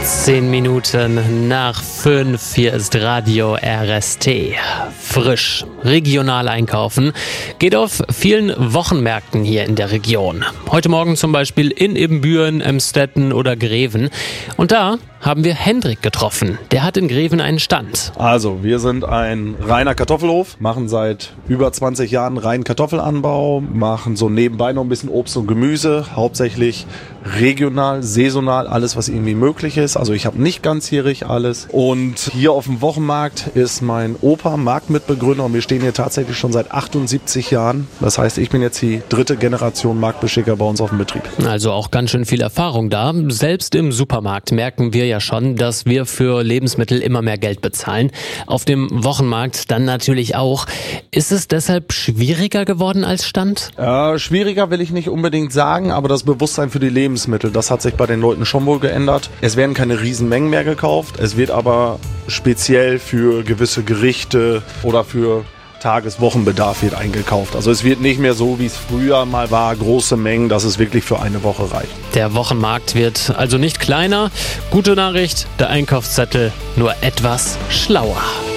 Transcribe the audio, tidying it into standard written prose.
10 Minuten nach 5, hier ist Radio RST. Frisch, regional einkaufen, geht auf vielen Wochenmärkten hier in der Region. Heute Morgen zum Beispiel in Ibbenbüren, Emstetten oder Greven. Und da haben wir Hendrik getroffen. Der hat in Greven einen Stand. Also, wir sind ein reiner Kartoffelhof, machen seit über 20 Jahren reinen Kartoffelanbau, machen so nebenbei noch ein bisschen Obst und Gemüse, hauptsächlich regional, saisonal, alles was irgendwie möglich ist. Also ich habe nicht ganzjährig alles. Und hier auf dem Wochenmarkt ist mein Opa Marktmitbegründer und wir stehen hier tatsächlich schon seit 78 Jahren. Das heißt, ich bin jetzt die 3. Generation Marktbeschicker bei uns auf dem Betrieb. Also auch ganz schön viel Erfahrung da. Selbst im Supermarkt merken wir ja schon, dass wir für Lebensmittel immer mehr Geld bezahlen. Auf dem Wochenmarkt dann natürlich auch. Ist es deshalb schwieriger geworden als Stand? Schwieriger will ich nicht unbedingt sagen, aber das Bewusstsein für die Lebensmittel, das hat sich bei den Leuten schon wohl geändert. Es werden keine Riesenmengen mehr gekauft. Es wird aber speziell für gewisse Gerichte oder für Tageswochenbedarf wird eingekauft. Also es wird nicht mehr so, wie es früher mal war, große Mengen, dass es wirklich für eine Woche reicht. Der Wochenmarkt wird also nicht kleiner. Gute Nachricht, der Einkaufszettel nur etwas schlauer.